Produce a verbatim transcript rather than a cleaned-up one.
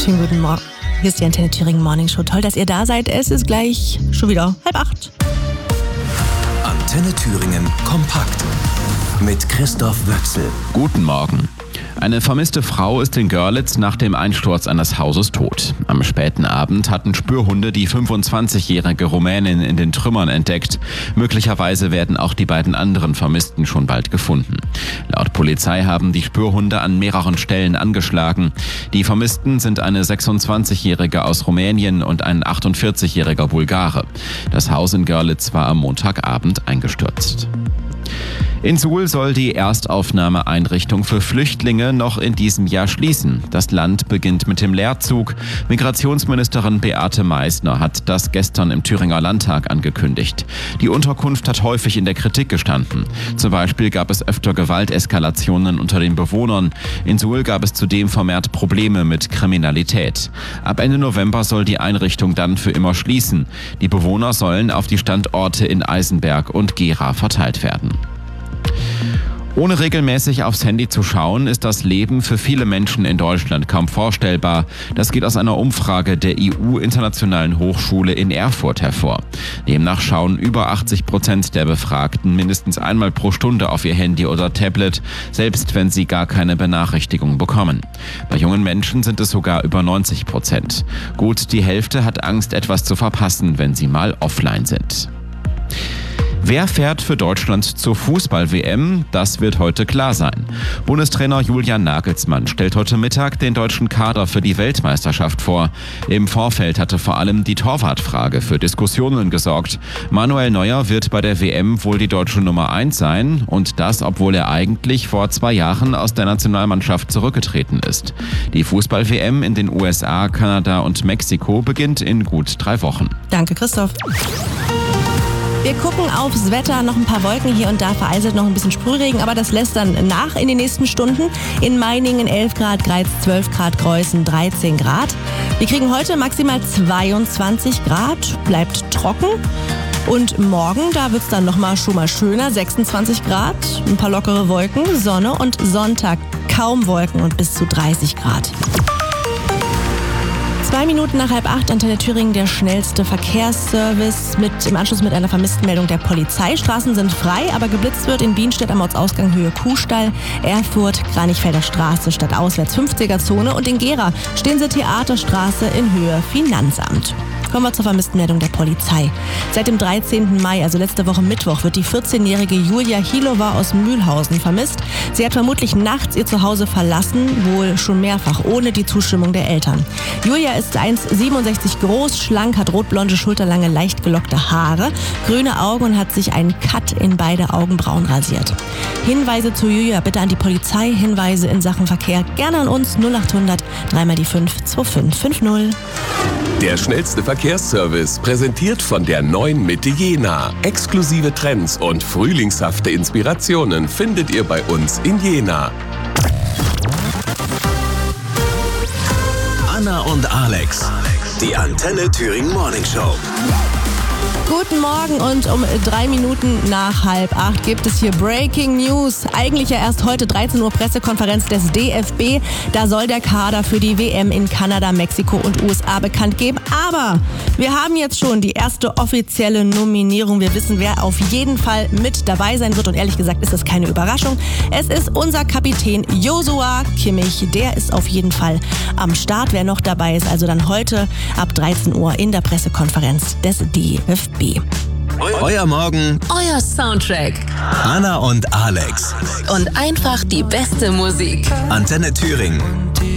Schönen guten Morgen. Hier ist die Antenne Thüringen Morning Show. Toll, dass ihr da seid. Es ist gleich schon wieder halb acht. Antenne Thüringen kompakt mit Christoph Wöchsel. Guten Morgen. Eine vermisste Frau ist in Görlitz nach dem Einsturz eines Hauses tot. Am späten Abend hatten Spürhunde die fünfundzwanzigjährige Rumänin in den Trümmern entdeckt. Möglicherweise werden auch die beiden anderen Vermissten schon bald gefunden. Laut Polizei haben die Spürhunde an mehreren Stellen angeschlagen. Die Vermissten sind eine sechsundzwanzigjährige aus Rumänien und ein achtundvierzigjähriger Bulgare. Das Haus in Görlitz war am Montagabend eingestürzt. In Suhl soll die Erstaufnahmeeinrichtung für Flüchtlinge noch in diesem Jahr schließen. Das Land beginnt mit dem Leerzug. Migrationsministerin Beate Meißner hat das gestern im Thüringer Landtag angekündigt. Die Unterkunft hat häufig in der Kritik gestanden. Zum Beispiel gab es öfter Gewalteskalationen unter den Bewohnern. In Suhl gab es zudem vermehrt Probleme mit Kriminalität. Ab Ende November soll die Einrichtung dann für immer schließen. Die Bewohner sollen auf die Standorte in Eisenberg und Gera verteilt werden. Ohne regelmäßig aufs Handy zu schauen, ist das Leben für viele Menschen in Deutschland kaum vorstellbar. Das geht aus einer Umfrage der I U-Internationalen Hochschule in Erfurt hervor. Demnach schauen über achtzig Prozent der Befragten mindestens einmal pro Stunde auf ihr Handy oder Tablet, selbst wenn sie gar keine Benachrichtigung bekommen. Bei jungen Menschen sind es sogar über neunzig Prozent. Gut die Hälfte hat Angst, etwas zu verpassen, wenn sie mal offline sind. Wer fährt für Deutschland zur Fußball-W M? Das wird heute klar sein. Bundestrainer Julian Nagelsmann stellt heute Mittag den deutschen Kader für die Weltmeisterschaft vor. Im Vorfeld hatte vor allem die Torwartfrage für Diskussionen gesorgt. Manuel Neuer wird bei der W M wohl die deutsche Nummer eins sein und das, obwohl er eigentlich vor zwei Jahren aus der Nationalmannschaft zurückgetreten ist. Die Fußball-W M in den U S A, Kanada und Mexiko beginnt in gut drei Wochen. Danke, Christoph. Wir gucken aufs Wetter, noch ein paar Wolken hier und da, vereinzelt noch ein bisschen Sprühregen, aber das lässt dann nach in den nächsten Stunden. In Meiningen elf Grad, Greiz zwölf Grad, Greußen dreizehn Grad. Wir kriegen heute maximal zweiundzwanzig Grad, bleibt trocken. Und morgen, da wird's dann nochmal schon mal schöner, sechsundzwanzig Grad, ein paar lockere Wolken, Sonne und Sonntag kaum Wolken und bis zu dreißig Grad. Zwei Minuten nach halb acht, Antenne Thüringen, der schnellste Verkehrsservice mit im Anschluss mit einer vermissten Meldung der Polizei. Straßen sind frei, aber geblitzt wird in Bienstedt am Ortsausgang Höhe Kuhstall, Erfurt, Kranichfelder Straße statt auswärts fünfziger Zone und in Gera stehen sie Theaterstraße in Höhe Finanzamt. Kommen wir zur vermissten Meldung der Polizei. Seit dem dreizehnten Mai, also letzte Woche Mittwoch, wird die vierzehnjährige Julia Hilova aus Mühlhausen vermisst. Sie hat vermutlich nachts ihr Zuhause verlassen, wohl schon mehrfach, ohne die Zustimmung der Eltern. Julia ist eins Komma siebenundsechzig groß, schlank, hat rotblonde, schulterlange, leicht gelockte Haare, grüne Augen und hat sich einen Cut in beide Augenbrauen rasiert. Hinweise zu Julia bitte an die Polizei, Hinweise in Sachen Verkehr gerne an uns null acht hundert drei mal die fünf zwei fünf fünf null. Der schnellste Verkehrsservice, präsentiert von der neuen Mitte Jena. Exklusive Trends und frühlingshafte Inspirationen findet ihr bei uns in Jena. Anna und Alex, die Antenne Thüringen Morning Show. Guten Morgen und um drei Minuten nach halb acht gibt es hier Breaking News. Eigentlich ja erst heute dreizehn Uhr Pressekonferenz des D F B. Da soll der Kader für die W M in Kanada, Mexiko und U S A bekannt geben. Aber wir haben jetzt schon die erste offizielle Nominierung. Wir wissen, wer auf jeden Fall mit dabei sein wird. Und ehrlich gesagt ist das keine Überraschung. Es ist unser Kapitän Joshua Kimmich. Der ist auf jeden Fall am Start. Wer noch dabei ist, also dann heute ab dreizehn Uhr in der Pressekonferenz des D F B. Euer Morgen, Euer Soundtrack. Anna und Alex. Und einfach die beste Musik. Antenne Thüringen.